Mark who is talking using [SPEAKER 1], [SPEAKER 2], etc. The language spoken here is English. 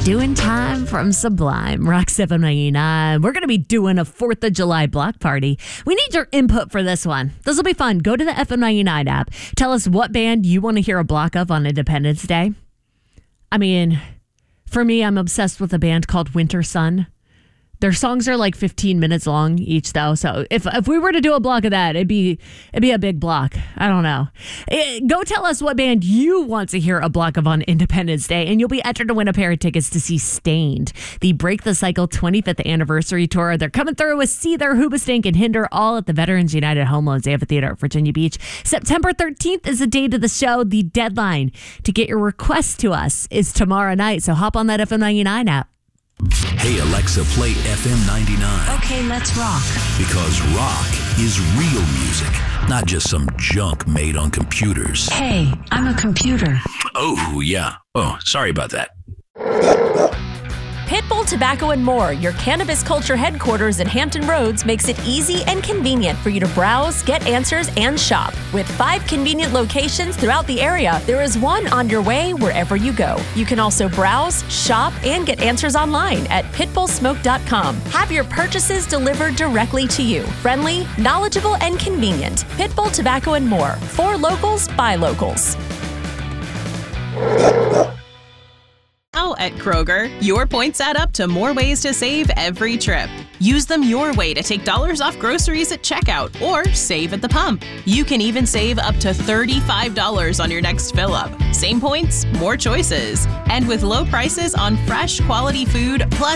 [SPEAKER 1] Doing Time from Sublime, Rock 799. We're going to be doing a 4th of July block party. We need your input for this one. This will be fun. Go to the FM99 app. Tell us what band you want to hear a block of on Independence Day. I mean, for me, I'm obsessed with a band called Winter Sun. Their songs are like 15 minutes long each, though. So if we were to do a block of that, it'd be a big block. I don't know. Go tell us what band you want to hear a block of on Independence Day, and you'll be entered to win a pair of tickets to see Stained, the Break the Cycle 25th anniversary tour. They're coming through with Seether, Hoobastank, and Hinder, all at the Veterans United Home Loans Amphitheater at Virginia Beach. September 13th is the date of the show. The deadline to get your request to us is tomorrow night. So hop on that FM99 app.
[SPEAKER 2] Hey Alexa, play FM 99.
[SPEAKER 3] Okay, let's rock.
[SPEAKER 2] Because rock is real music, not just some junk made on computers.
[SPEAKER 3] Hey, I'm a computer.
[SPEAKER 2] Oh, yeah. Oh, sorry about that.
[SPEAKER 4] Pitbull Tobacco and More, your cannabis culture headquarters in Hampton Roads, makes it easy and convenient for you to browse, get answers, and shop. With 5 convenient locations throughout the area, there is one on your way wherever you go. You can also browse, shop, and get answers online at pitbullsmoke.com. Have your purchases delivered directly to you. Friendly, knowledgeable, and convenient. Pitbull Tobacco and More. For locals, by locals.
[SPEAKER 5] Now at Kroger, your points add up to more ways to save every trip. Use them your way to take dollars off groceries at checkout or save at the pump. You can even save up to $35 on your next fill up. Same points, more choices. And with low prices on fresh, quality food, plus